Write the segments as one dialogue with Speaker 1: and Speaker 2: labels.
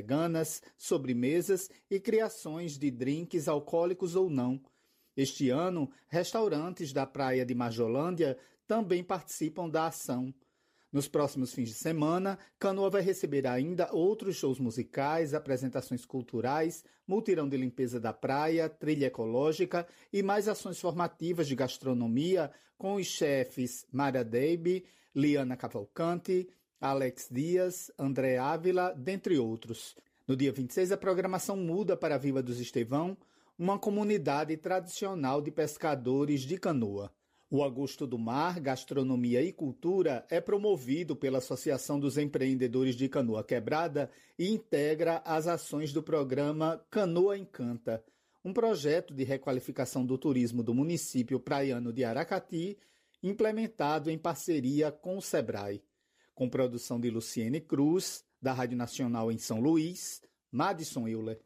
Speaker 1: veganas, sobremesas e criações de drinks alcoólicos ou não. Este ano, restaurantes da praia de Majolândia também participam da ação. Nos próximos fins de semana, Canoa vai receber ainda outros shows musicais, apresentações culturais, mutirão de limpeza da praia, trilha ecológica e mais ações formativas de gastronomia com os chefes Mara Deibe, Liana Cavalcante, Alex Dias, André Ávila, dentre outros. No dia 26, a programação muda para a Vila dos Estevão, uma comunidade tradicional de pescadores de canoa. O Agosto do Mar, Gastronomia e Cultura é promovido pela Associação dos Empreendedores de Canoa Quebrada e integra as ações do programa Canoa Encanta, um projeto de requalificação do turismo do município praiano de Aracati, implementado em parceria com o Sebrae. Com produção de Luciene Cruz, da Rádio Nacional em São Luís, Madison Euler.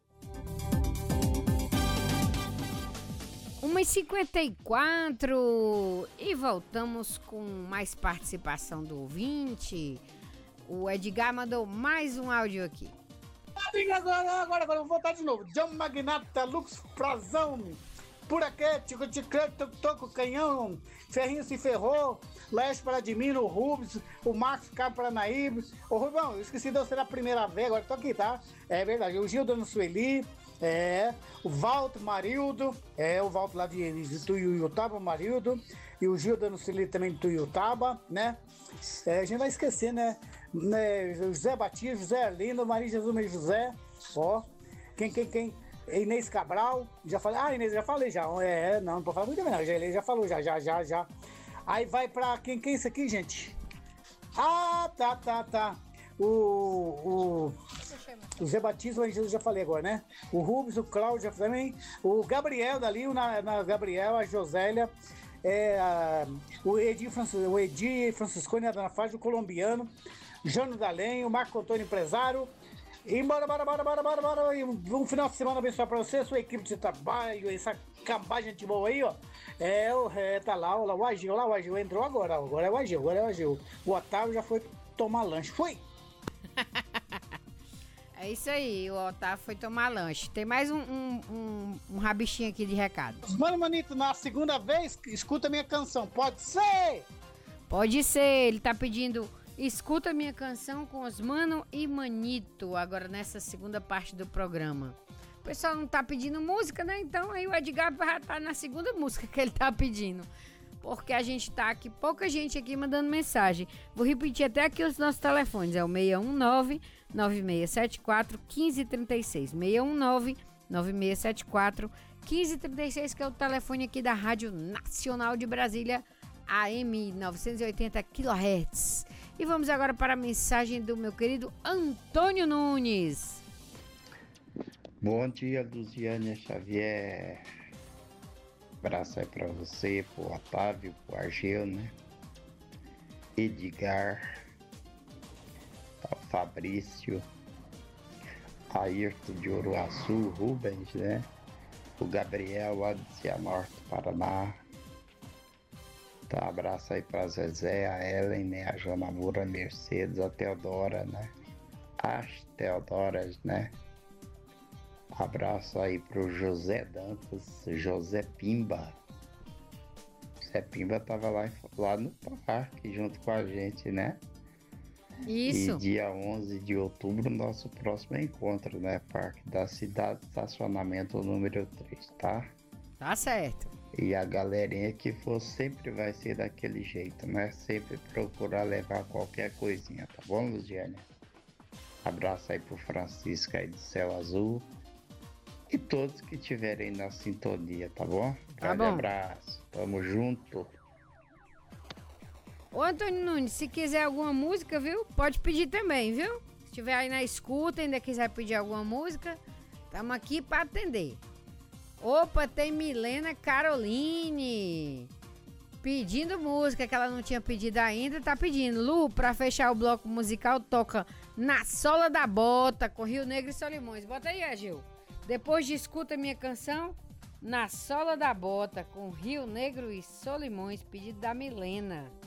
Speaker 2: 1h54 e voltamos com mais participação do ouvinte. O Edgar mandou mais um áudio aqui.
Speaker 3: Agora, vou voltar de novo. John Magnata, Lux Frazão, Puraquete, Toco Canhão, Ferrinho se ferrou, Leste para Admiro, o Rubens, o Marcos Cabo Paranaíba. Ô Rubão, eu esqueci de você na primeira vez, agora tô aqui, tá? É verdade, o Gil dando Sueli. O Valto Marildo, o Valto lá de Tuiutaba, Marildo, e o Gil dando Sueli também de Tuiutaba, né? A gente vai esquecer, né? José Batista, José Arlindo, Maria Jesus Meio José, quem? Inês Cabral, já falei, Inês, já falei já, não pode falar muito bem, não, já falou, já. Aí vai pra quem é isso aqui, gente? Tá. O Zé Batista, o Jesus já falei agora, né? O Rubens, o Cláudio também, o Gabriel dali, na Gabriel, a Josélia, o Edir Franciscone, a Dona Fábio, o colombiano, Jânio Dalém, o Marco Antônio Empresário. E bora. E um final de semana abençoado pra você, sua equipe de trabalho, essa cambagem de boa aí, ó. Tá lá, o Agil entrou agora é o Agil. O Otávio já foi tomar lanche, foi?
Speaker 2: É isso aí, o Otávio foi tomar lanche. Tem mais um rabichinho aqui de recado.
Speaker 3: Mano, Manito, na segunda vez, escuta minha canção, pode ser?
Speaker 2: Pode ser, ele tá pedindo... Escuta minha canção com Osmano e Manito, agora nessa segunda parte do programa. O pessoal não tá pedindo música, né? Então aí o Edgar já tá na segunda música que ele tá pedindo. Porque a gente tá aqui, pouca gente aqui mandando mensagem. Vou repetir até aqui os nossos telefones. É o 619-9674-1536. 619-9674-1536, que é o telefone aqui da Rádio Nacional de Brasília, AM 980 kHz. E vamos agora para a mensagem do meu querido Antônio Nunes.
Speaker 4: Bom dia, Luziane Xavier. Abraço aí pra você, pro Otávio, pro Argel, né? Edgar, o Fabrício, Ayrton de Uruaçu, Rubens, né? O Gabriel lá de Cianorte, Paraná. Tá, abraço aí pra Zezé, a Ellen, né? A Jana Moura, a Mercedes, a Teodora, né? As Teodoras, né? Abraço aí pro José Dantas, José Pimba. José Pimba tava lá no parque junto com a gente, né?
Speaker 2: Isso.
Speaker 4: E dia 11 de outubro, nosso próximo encontro, né? Parque da Cidade, estacionamento número 3, tá?
Speaker 2: Tá certo.
Speaker 4: E a galerinha que for sempre vai ser daquele jeito, né? Sempre procurar levar qualquer coisinha, tá bom, Luziane? Abraço aí pro Francisco aí do Céu Azul. E todos que estiverem na sintonia, tá bom? Grande abraço. Tamo junto.
Speaker 2: Ô, Antônio Nunes, se quiser alguma música, viu? Pode pedir também, viu? Se estiver aí na escuta e ainda quiser pedir alguma música, estamos aqui para atender. Opa, tem Milena Caroline pedindo música que ela não tinha pedido ainda, tá pedindo. Lu, pra fechar o bloco musical, toca Na Sola da Bota, com Rio Negro e Solimões. Bota aí, Agil. Depois de Escuta Minha Canção, Na Sola da Bota, com Rio Negro e Solimões, pedido da Milena.